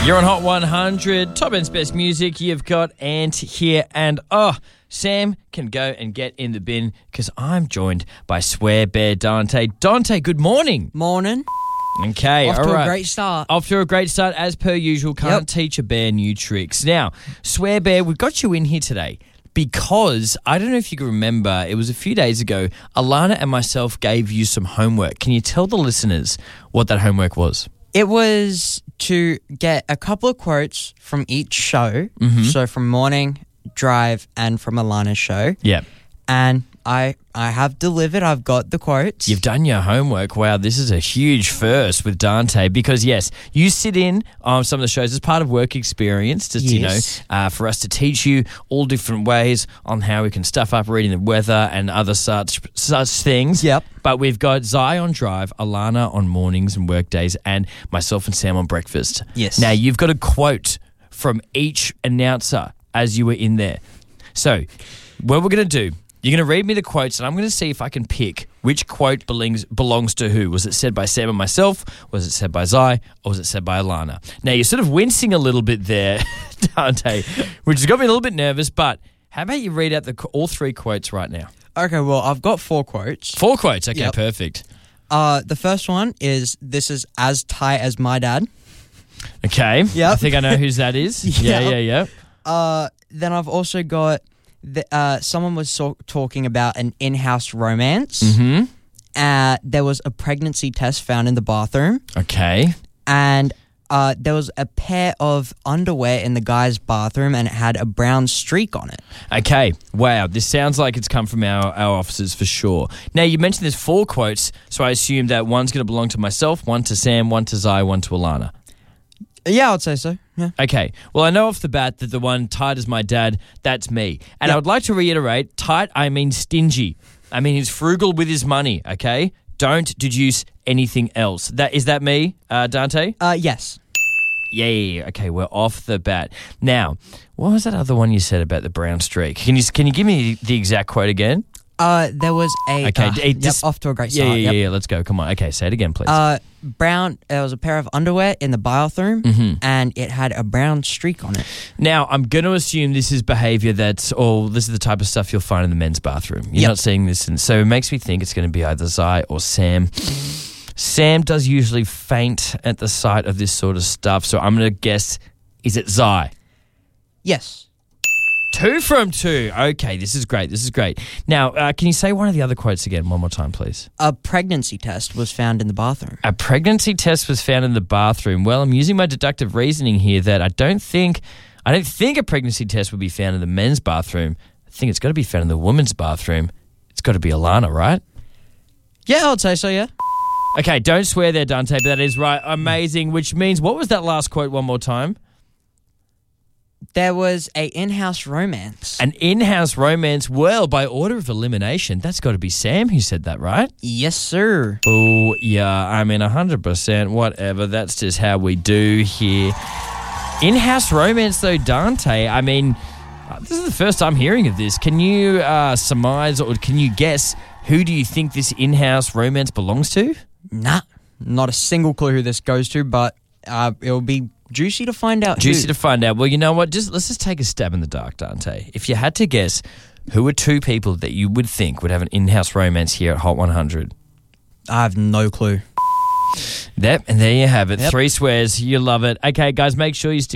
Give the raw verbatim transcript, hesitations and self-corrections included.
You're on Hot one hundred, Top End's best music. You've got Ant here, and oh, Sam can go and get in the bin because I'm joined by Swear Bear Dante. Dante, good morning. Morning. Okay, Off all to right. a great start. Off to a great start, as per usual. Can't Yep. teach a bear new tricks. Now, Swear Bear, we've got you in here today because I don't know if you can remember, it was a few days ago, Alana and myself gave you some homework. Can you tell the listeners what that homework was? It was to get a couple of quotes from each show. Mm-hmm. So from Morning, Drive, and from Alana's show. Yeah. And I I have delivered. I've got the quotes. You've done your homework. Wow, this is a huge first with Dante because, yes, you sit in on some of the shows as part of work experience, just, Yes. you know, uh, for us to teach you all different ways on how we can stuff up reading the weather and other such such things. Yep. But we've got Zai on Drive, Alana on mornings and work days, and myself and Sam on breakfast. Yes. Now, you've got a quote from each announcer as you were in there. So, what we're going to do, you're going to read me the quotes, and I'm going to see if I can pick which quote belongs belongs to who. Was it said by Sam and myself? Was it said by Zai? Or was it said by Alana? Now, you're sort of wincing a little bit there, Dante, which has got me a little bit nervous, but how about you read out the all three quotes right now? Okay, well, I've got four quotes. Four quotes. Okay, Yep. perfect. Uh, the first one is, "This is as tight as my dad." Okay. Yep. I think I know whose that is. Yeah, Yep. yeah, yeah. Uh, then I've also got, the, uh, someone was so- talking about an in-house romance. Mm-hmm. Uh, there was a pregnancy test found in the bathroom. Okay. And uh, there was a pair of underwear in the guy's bathroom, and it had a brown streak on it. Okay. Wow. This sounds like it's come from our, our offices for sure. Now, you mentioned there's four quotes, so I assume that one's going to belong to myself, one to Sam, one to Zai, one to Alana. Yeah, I'd say so. Yeah. Okay. Well, I know off the bat that the one tight as my dad, that's me. And I Yep. would like to reiterate, tight, I mean stingy. I mean he's frugal with his money, okay? Don't deduce anything else. That is that me, uh, Dante? Uh, yes. Yeah, yeah, yeah. Okay, we're off the bat. Now, what was that other one you said about the brown streak? Can you can you give me the exact quote again? Uh, there was a. Okay, uh, d- yep, just- off to a great Yeah, start. yeah, yep. yeah, yeah. Let's go. Come on. Okay, say it again, please. Uh, brown. There was a pair of underwear in the bathroom, Mhm. and it had a brown streak on it. Now, I'm going to assume this is behaviour that's, or this is the type of stuff you'll find in the men's bathroom. You're Yep. not seeing this. In, so it makes me think it's going to be either Zai or Sam. Sam does usually faint at the sight of this sort of stuff. So I'm going to guess, is it Zai? Yes. Two from two. Okay, this is great. This is great. Now, uh, can you say one of the other quotes again one more time, please? A pregnancy test was found in the bathroom. A pregnancy test was found in the bathroom. Well, I'm using my deductive reasoning here that I don't think, I don't think a pregnancy test would be found in the men's bathroom. I think it's got to be found in the women's bathroom. It's got to be Alana, right? Yeah, I'd say so. Yeah. Okay, don't swear there, Dante, but that is right. Amazing. Which means, what was that last quote one more time? There was a in-house romance. An in-house romance. Well, by order of elimination, that's got to be Sam who said that, right? Yes, sir. Oh, yeah, I mean, one hundred percent, whatever. That's just how we do here. In-house romance, though, Dante, I mean, uh, this is the first time hearing of this. Can you uh, surmise or can you guess who do you think this in-house romance belongs to? Nah, not a single clue who this goes to, but uh, it'll be juicy to find out. Juicy who. to find out. Well, you know what? Just let's just take a stab in the dark, Dante. If you had to guess, who are two people that you would think would have an in-house romance here at Hot one hundred? I have no clue. Yep, and there you have it. Yep. Three swears. You love it. Okay, guys, make sure you stick